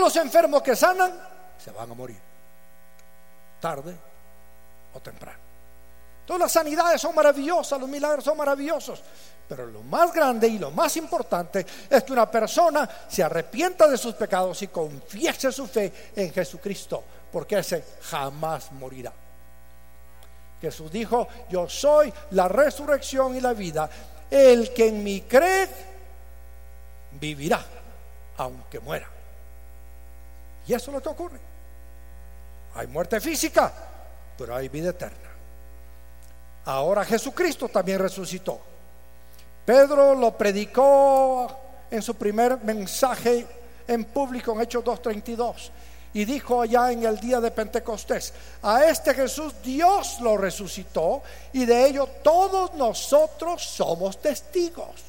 los enfermos que sanan se van a morir, tarde o temprano. Todas las sanidades son maravillosas, los milagros son maravillosos, pero lo más grande y lo más importante es que una persona se arrepienta de sus pecados y confiese su fe en Jesucristo, porque ese jamás morirá. Jesús dijo: yo soy la resurrección y la vida. El que en mí cree vivirá aunque muera. Y eso es lo que ocurre. Hay muerte física, pero hay vida eterna. Ahora Jesucristo también resucitó. Pedro lo predicó en su primer mensaje en público en Hechos 2:32, y dijo allá en el día de Pentecostés: a este Jesús Dios lo resucitó, y de ello todos nosotros somos testigos.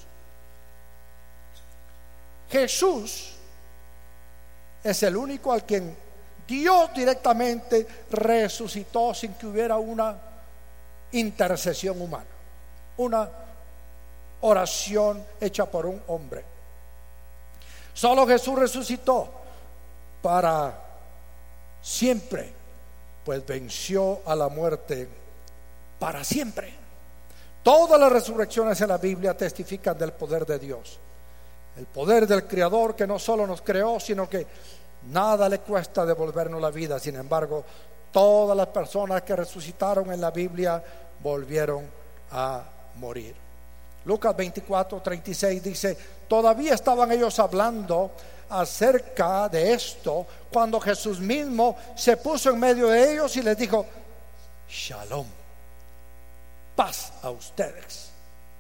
Jesús es el único al quien Dios directamente resucitó sin que hubiera una intercesión humana, una oración hecha por un hombre. Solo Jesús resucitó para siempre, pues venció a la muerte para siempre. Todas las resurrecciones en la Biblia testifican del poder de Dios, el poder del Creador, que no solo nos creó, sino que nada le cuesta devolvernos la vida. Sin embargo, todas las personas que resucitaron en la Biblia volvieron a morir. Lucas 24:36 dice: todavía estaban ellos hablando acerca de esto cuando Jesús mismo se puso en medio de ellos y les dijo: Shalom, paz a ustedes.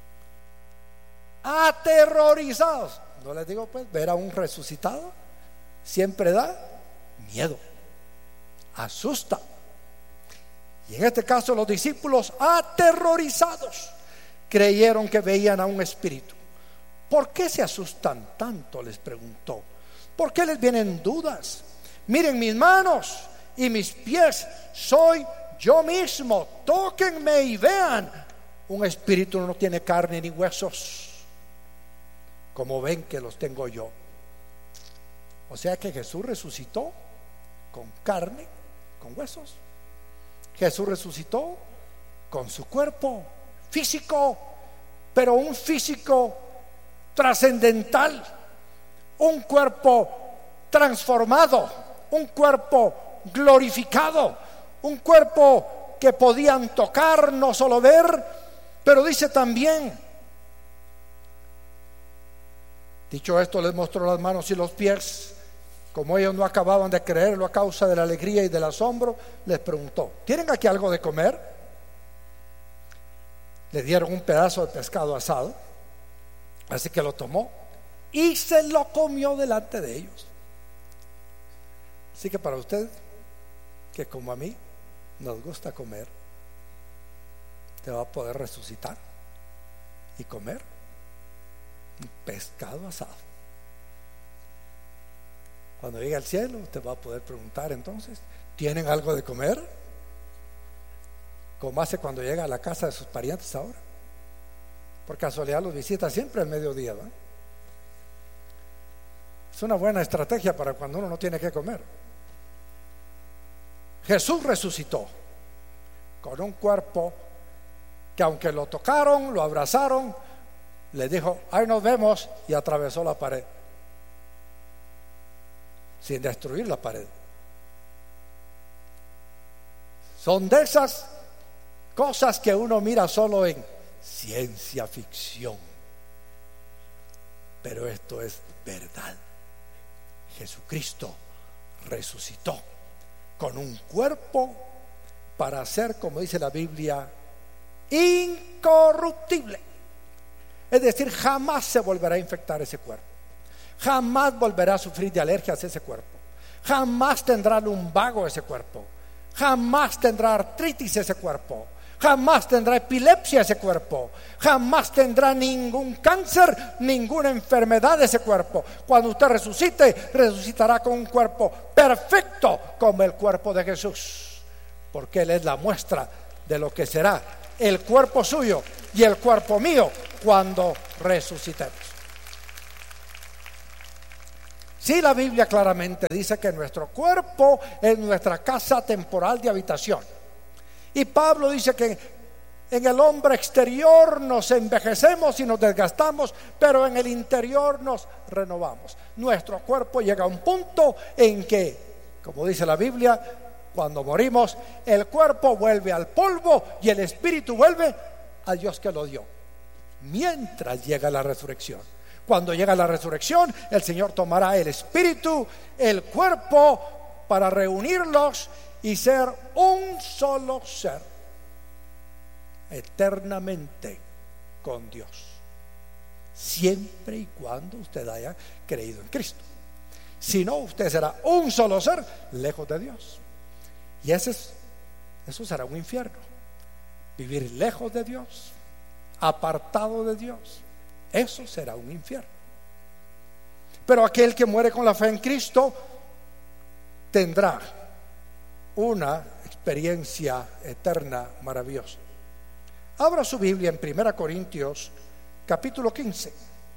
Aterrorizados. No les digo, pues, ver a un resucitado siempre da miedo, asusta. Y en este caso los discípulos, aterrorizados, creyeron que veían a un espíritu. ¿Por qué se asustan tanto?, les preguntó. ¿Por qué les vienen dudas? Miren mis manos y mis pies, soy yo mismo, tóquenme y vean. Un espíritu no tiene carne ni huesos, como ven que los tengo yo. O sea que Jesús resucitó con carne, con huesos. Jesús resucitó con su cuerpo físico, pero un físico trascendental, un cuerpo transformado, un cuerpo glorificado, un cuerpo que podían tocar, no solo ver. Pero dice también: dicho esto, les mostró las manos y los pies. Como ellos no acababan de creerlo a causa de la alegría y del asombro, les preguntó: ¿tienen aquí algo de comer? Le dieron un pedazo de pescado asado, así que lo tomó y se lo comió delante de ellos. Así que para usted, que como a mí nos gusta comer, te va a poder resucitar y comer un pescado asado. Cuando llegue al cielo, usted va a poder preguntar entonces: ¿tienen algo de comer? Como hace cuando llega a la casa de sus parientes ahora. Por casualidad los visita siempre al mediodía, ¿verdad? Es una buena estrategia para cuando uno no tiene que comer. Jesús resucitó con un cuerpo que, aunque lo tocaron, lo abrazaron, le dijo: ahí nos vemos, y atravesó la pared sin destruir la pared. Son de esas cosas que uno mira solo en ciencia ficción, pero esto es verdad. Jesucristo resucitó con un cuerpo para ser, como dice la Biblia, incorruptible. Es decir, jamás se volverá a infectar ese cuerpo, jamás volverá a sufrir de alergias ese cuerpo, jamás tendrá lumbago ese cuerpo, jamás tendrá artritis ese cuerpo, jamás tendrá epilepsia ese cuerpo, jamás tendrá ningún cáncer, ninguna enfermedad ese cuerpo. Cuando usted resucite, resucitará con un cuerpo perfecto como el cuerpo de Jesús, porque Él es la muestra de lo que será el cuerpo suyo y el cuerpo mío cuando resucitemos. Sí, la Biblia claramente dice que nuestro cuerpo es nuestra casa temporal de habitación. Y Pablo dice que en el hombre exterior nos envejecemos y nos desgastamos, pero en el interior nos renovamos. Nuestro cuerpo llega a un punto en que, como dice la Biblia, cuando morimos, el cuerpo vuelve al polvo y el espíritu vuelve a Dios que lo dio, mientras llega la resurrección. Cuando llega la resurrección, el Señor tomará el espíritu, el cuerpo, para reunirlos y ser un solo ser, eternamente con Dios, siempre y cuando usted haya creído en Cristo. Si no, usted será un solo ser lejos de Dios, y eso será un infierno. Vivir lejos de Dios, apartado de Dios, eso será un infierno. Pero aquel que muere con la fe en Cristo tendrá una experiencia eterna maravillosa. Abra su Biblia en 1 Corintios capítulo 15.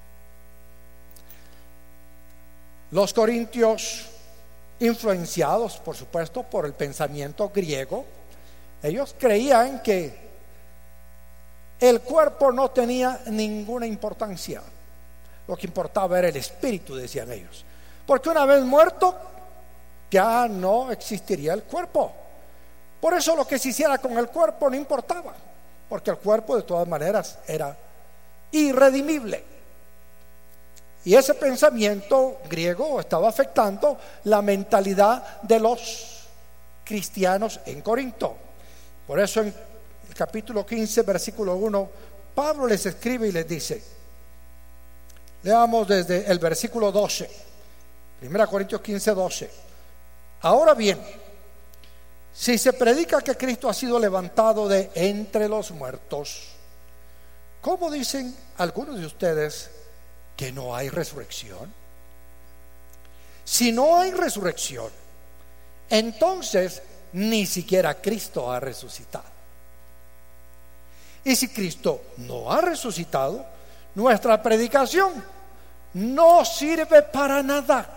Los corintios, influenciados por supuesto por el pensamiento griego, ellos creían que el cuerpo no tenía ninguna importancia. Lo que importaba era el espíritu, decían ellos, porque una vez muerto ya no existiría el cuerpo. Por eso lo que se hiciera con el cuerpo no importaba, porque el cuerpo de todas maneras era irredimible. Y ese pensamiento griego estaba afectando la mentalidad de los cristianos en Corinto. Por eso en el capítulo 15, versículo 1, Pablo les escribe y les dice, leamos desde el versículo 12, 1 Corintios 15, 12. Ahora bien, si se predica que Cristo ha sido levantado de entre los muertos, ¿cómo dicen algunos de ustedes que no hay resurrección? Si no hay resurrección, entonces ni siquiera Cristo ha resucitado. Y si Cristo no ha resucitado, nuestra predicación no sirve para nada,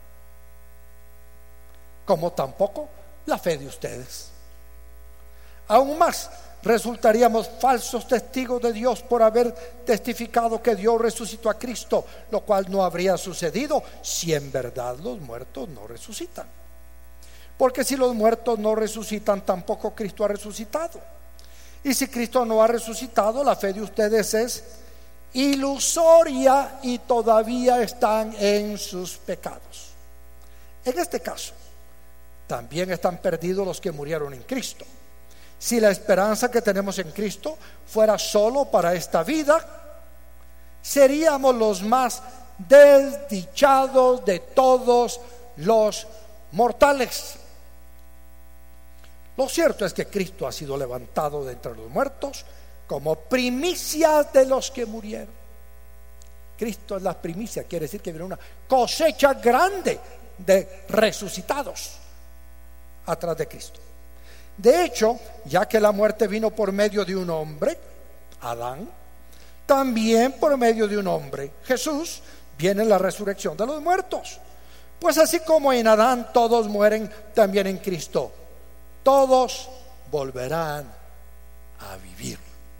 como tampoco la fe de ustedes. Aún más, resultaríamos falsos testigos de Dios por haber testificado que Dios resucitó a Cristo, lo cual no habría sucedido si en verdad los muertos no resucitan. Porque si los muertos no resucitan, tampoco Cristo ha resucitado. Y si Cristo no ha resucitado, la fe de ustedes es ilusoria y todavía están en sus pecados. En este caso, también están perdidos los que murieron en Cristo. Si la esperanza que tenemos en Cristo fuera solo para esta vida, seríamos los más desdichados de todos los mortales. Lo cierto es que Cristo ha sido levantado de entre los muertos como primicia de los que murieron. Cristo es la primicia, quiere decir que viene una cosecha grande de resucitados atrás de Cristo. De hecho, ya que la muerte vino por medio de un hombre, Adán, también por medio de un hombre, Jesús, viene la resurrección de los muertos. Pues así como en Adán todos mueren, también en Cristo todos volverán a vivir,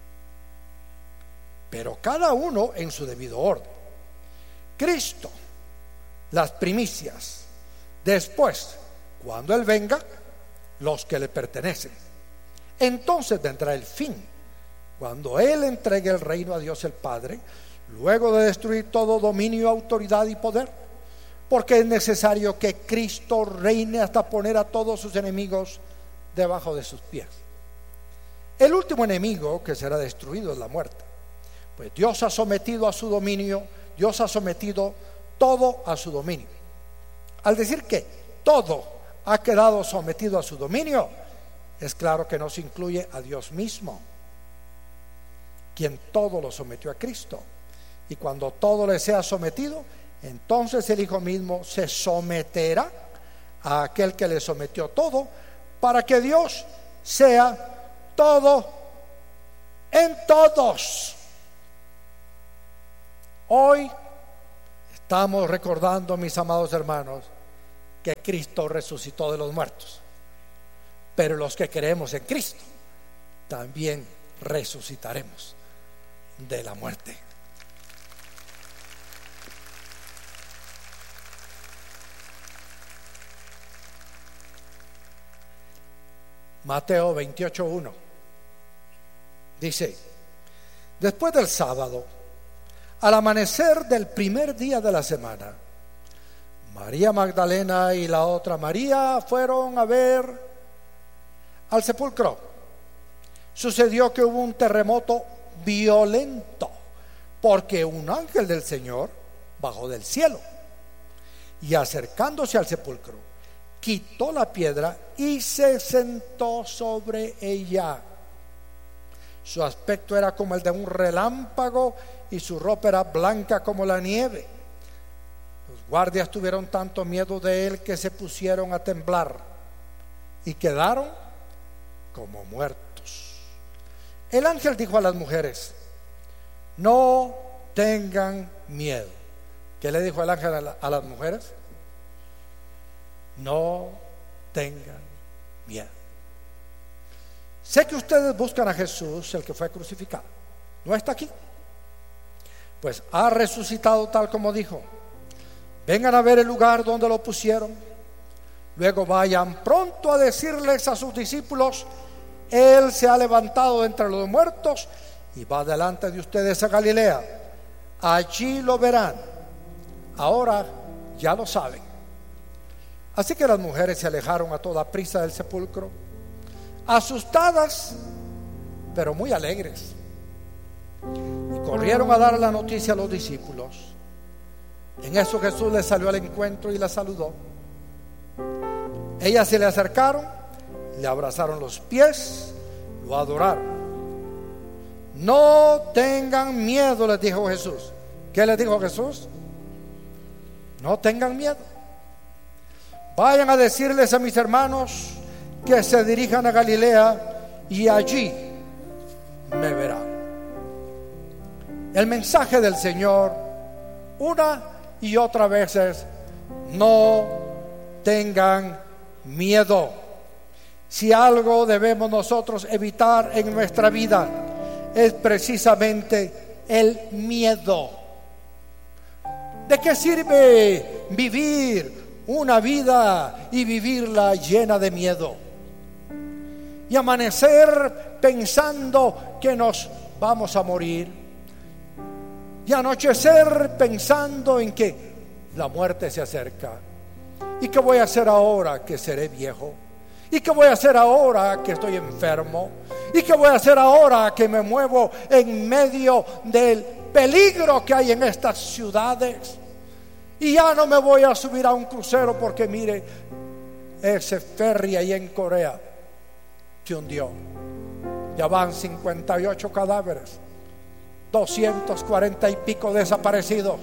pero cada uno en su debido orden. Cristo, las primicias; después, cuando Él venga, los que le pertenecen. Entonces vendrá el fin, cuando Él entregue el reino a Dios el Padre, luego de destruir todo dominio, autoridad y poder, porque es necesario que Cristo reine hasta poner a todos sus enemigos debajo de sus pies. El último enemigo que será destruido es la muerte, pues Dios ha sometido a su dominio, Dios ha sometido todo a su dominio. Al decir que todo ha quedado sometido a su dominio, es claro que no se incluye a Dios mismo, quien todo lo sometió a Cristo. Y cuando todo le sea sometido, entonces el Hijo mismo se someterá a aquel que le sometió todo, para que Dios sea todo en todos. Hoy Estamos recordando, mis amados hermanos, que Cristo resucitó de los muertos. Pero los que creemos en Cristo también resucitaremos de la muerte. Mateo 28:1 dice: después del sábado, al amanecer del primer día de la semana, María Magdalena y la otra María fueron a ver al sepulcro. Sucedió que hubo un terremoto violento, porque un ángel del Señor bajó del cielo y, acercándose al sepulcro, quitó la piedra y se sentó sobre ella. Su aspecto era como el de un relámpago y su ropa era blanca como la nieve. Los guardias tuvieron tanto miedo de él que se pusieron a temblar y quedaron como muertos. El ángel dijo a las mujeres: no tengan miedo. ¿Qué le dijo el ángel a las mujeres? No tengan miedo. Sé que ustedes buscan a Jesús, el que fue crucificado. No está aquí, pues ha resucitado tal como dijo. Vengan a ver el lugar donde lo pusieron. Luego vayan pronto a decirles a sus discípulos: Él se ha levantado entre los muertos y va delante de ustedes a Galilea. Allí lo verán. Ahora ya lo saben. Así que las mujeres se alejaron a toda prisa del sepulcro, asustadas, pero muy alegres, y corrieron a dar la noticia a los discípulos. En eso Jesús les salió al encuentro y las saludó. Ellas se le acercaron, le abrazaron los pies, lo adoraron. No tengan miedo, les dijo Jesús. ¿Qué les dijo Jesús? No tengan miedo. Vayan a decirles a mis hermanos que se dirijan a Galilea y allí me verán. El mensaje del Señor una y otra vez es: no tengan miedo. Si algo debemos nosotros evitar en nuestra vida es precisamente el miedo. ¿De qué sirve vivir una vida y vivirla llena de miedo? Y amanecer pensando que nos vamos a morir, y anochecer pensando en que la muerte se acerca. ¿Y qué voy a hacer ahora que seré viejo? ¿Y qué voy a hacer ahora que estoy enfermo? ¿Y qué voy a hacer ahora que me muevo en medio del peligro que hay en estas ciudades? Y ya no me voy a subir a un crucero porque mire, ese ferry ahí en Corea se hundió. Ya van 58 cadáveres, 240 y pico desaparecidos.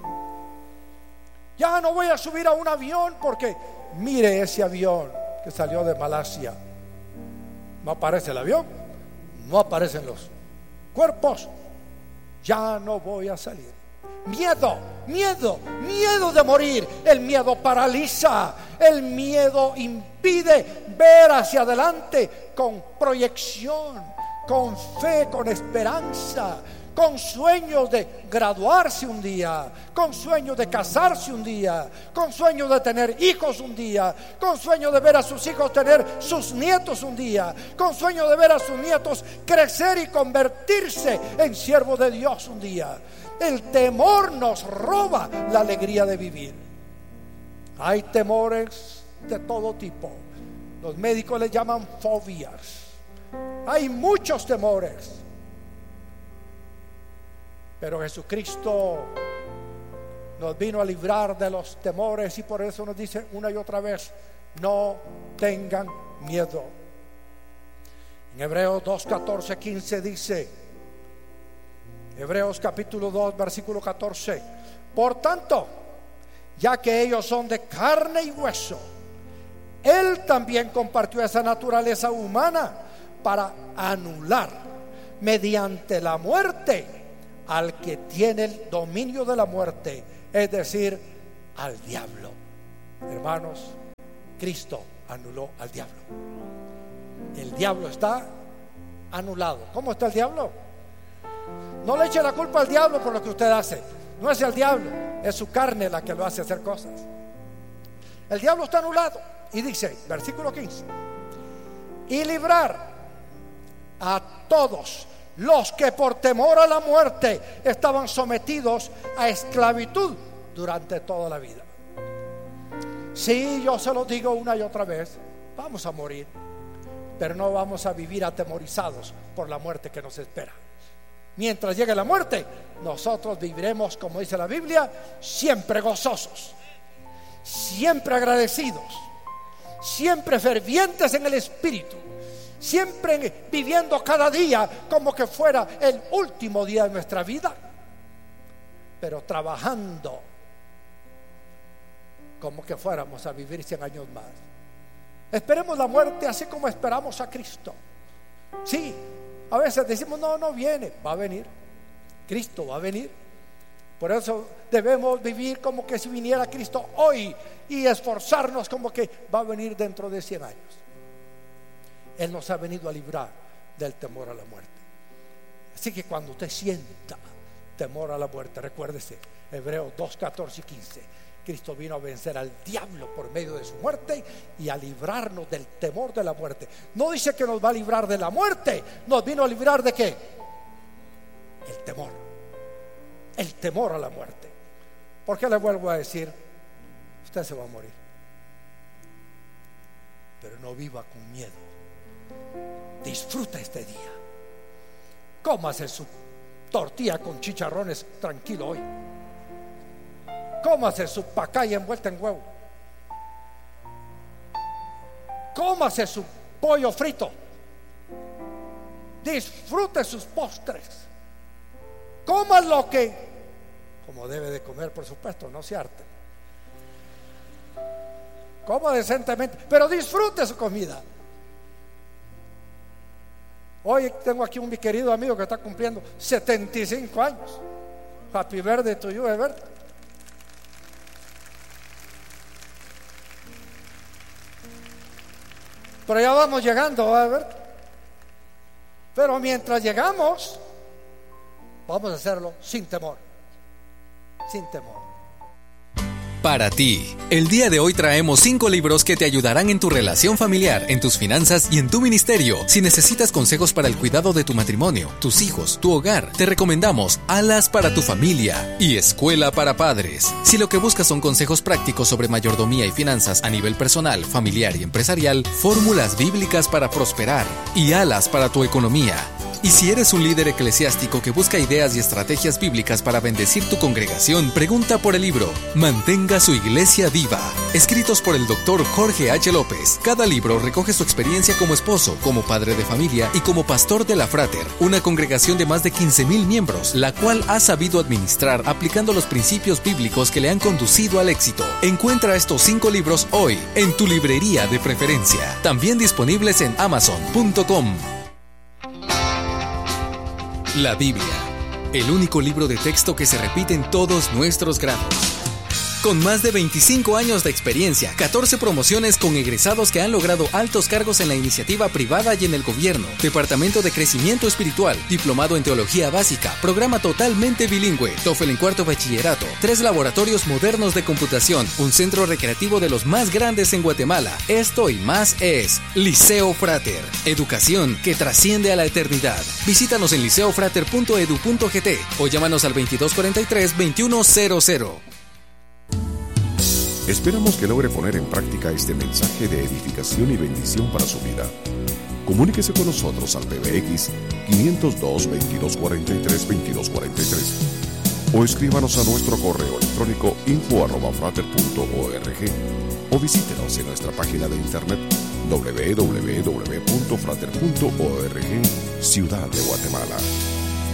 Ya no voy a subir a un avión porque mire ese avión que salió de Malasia. No aparece el avión, no aparecen los cuerpos. Ya no voy a salir. Miedo, miedo, miedo de morir. El miedo paraliza, el miedo impide ver hacia adelante con proyección, con fe, con esperanza, con sueños de graduarse un día, con sueños de casarse un día, con sueños de tener hijos un día, con sueños de ver a sus hijos tener sus nietos un día, con sueños de ver a sus nietos crecer y convertirse en siervos de Dios un día. El temor nos roba la alegría de vivir. Hay temores de todo tipo. Los médicos les llaman fobias. Hay muchos temores. Pero Jesucristo nos vino a librar de los temores y por eso nos dice una y otra vez: no tengan miedo. En Hebreos 2, 14, 15 dice, Hebreos capítulo 2, versículo 14: por tanto, ya que ellos son de carne y hueso, Él también compartió esa naturaleza humana para anular mediante la muerte al que tiene el dominio de la muerte, es decir, al diablo. Hermanos, Cristo anuló al diablo. El diablo está anulado. ¿Cómo está el diablo? No le eche la culpa al diablo por lo que usted hace. No es el diablo, es su carne la que lo hace hacer cosas. El diablo está anulado. Y dice, versículo 15: y librar a todos los que por temor a la muerte estaban sometidos a esclavitud durante toda la vida. Sí, yo se lo digo una y otra vez, vamos a morir, pero no vamos a vivir atemorizados por la muerte que nos espera. Mientras llegue la muerte, nosotros viviremos, como dice la Biblia, siempre gozosos, siempre agradecidos, siempre fervientes en el espíritu, siempre viviendo cada día como que fuera el último día de nuestra vida, pero trabajando como que fuéramos a vivir 100 años más. Esperemos la muerte así como esperamos a Cristo. Sí, a veces decimos no viene, va a venir. Cristo va a venir. Por eso debemos vivir como que si viniera Cristo hoy y esforzarnos como que va a venir dentro de 100 años. Él nos ha venido a librar del temor a la muerte. Así que cuando usted sienta temor a la muerte, recuérdese Hebreos 2, 14 y 15. Cristo vino a vencer al diablo por medio de su muerte y a librarnos del temor de la muerte. No dice que nos va a librar de la muerte, nos vino a librar ¿de qué? El temor a la muerte. ¿Por qué le vuelvo a decir? Usted se va a morir, pero no viva con miedo. Disfruta este día. Cómase su tortilla con chicharrones tranquilo hoy. Cómase su pacaya envuelta en huevo. Cómase su pollo frito. Disfrute sus postres. Coma lo que, como debe de comer, por supuesto, no se harte. Coma decentemente, pero disfrute su comida. Hoy tengo aquí mi querido amigo que está cumpliendo 75 años. Happy birthday to you, Herbert. Pero ya vamos llegando, Herbert. Pero mientras llegamos, vamos a hacerlo sin temor. Sin temor. Para ti, el día de hoy traemos 5 libros que te ayudarán en tu relación familiar, en tus finanzas y en tu ministerio. Si necesitas consejos para el cuidado de tu matrimonio, tus hijos, tu hogar, te recomendamos Alas para tu familia y Escuela para padres. Si lo que buscas son consejos prácticos sobre mayordomía y finanzas a nivel personal, familiar y empresarial, Fórmulas bíblicas para prosperar y Alas para tu economía. Y si eres un líder eclesiástico que busca ideas y estrategias bíblicas para bendecir tu congregación, pregunta por el libro Mantenga su iglesia viva, escritos por el Dr. Jorge H. López. Cada libro recoge su experiencia como esposo, como padre de familia y como pastor de la Frater, una congregación de más de 15,000 miembros, la cual ha sabido administrar aplicando los principios bíblicos que le han conducido al éxito. Encuentra estos 5 libros hoy en tu librería de preferencia, también disponibles en Amazon.com. La Biblia, el único libro de texto que se repite en todos nuestros grados. Con más de 25 años de experiencia, 14 promociones con egresados que han logrado altos cargos en la iniciativa privada y en el gobierno, Departamento de Crecimiento Espiritual, Diplomado en Teología Básica, Programa totalmente bilingüe, TOEFL en cuarto bachillerato, 3 laboratorios modernos de computación, un centro recreativo de los más grandes en Guatemala. Esto y más es Liceo Frater, educación que trasciende a la eternidad. Visítanos en liceofrater.edu.gt o llámanos al 2243-2100. Esperamos que logre poner en práctica este mensaje de edificación y bendición para su vida. Comuníquese con nosotros al PBX 502-2243-2243 o escríbanos a nuestro correo electrónico info@frater.org o visítenos en nuestra página de internet www.frater.org, Ciudad de Guatemala.